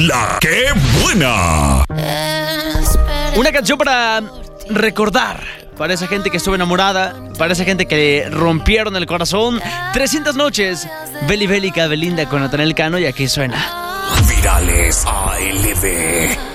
La que buena. Una canción para recordar, para esa gente que estuvo enamorada, para esa gente que rompieron el corazón. 300 noches, Beli Bélica, Belinda con Natanael Cano, y aquí suena Virales ALB.